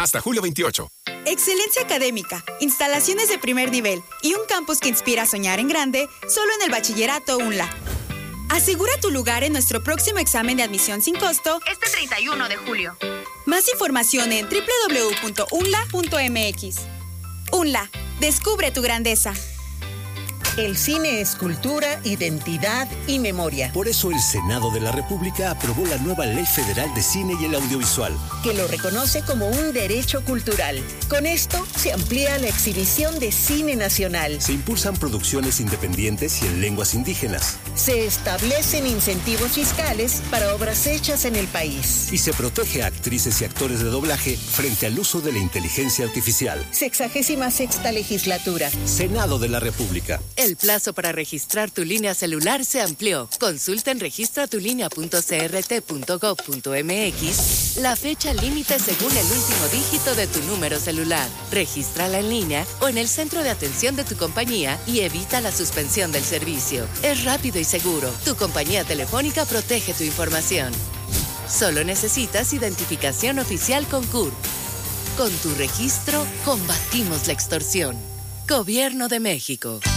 Hasta julio 28. Excelencia académica, instalaciones de primer nivel y un campus que inspira a soñar en grande, solo en el Bachillerato UNLA. Asegura tu lugar en nuestro próximo examen de admisión sin costo este 31 de julio. Más información en www.unla.mx. UNLA, descubre tu grandeza. El cine es cultura, identidad y memoria. Por eso el Senado de la República aprobó la nueva Ley Federal de Cine y el Audiovisual, que lo reconoce como un derecho cultural. Con esto se amplía la exhibición de cine nacional. Se impulsan producciones independientes y en lenguas indígenas. Se establecen incentivos fiscales para obras hechas en el país. Y se protege a actrices y actores de doblaje frente al uso de la inteligencia artificial. 66ª legislatura. Senado de la República. El plazo para registrar tu línea celular se amplió. Consulta en registratulínea.crt.gov.mx la fecha límite según el último dígito de tu número celular. Regístrala en línea o en el centro de atención de tu compañía y evita la suspensión del servicio. Es rápido y seguro. Tu compañía telefónica protege tu información. Solo necesitas identificación oficial con CURP. Con tu registro, combatimos la extorsión. Gobierno de México.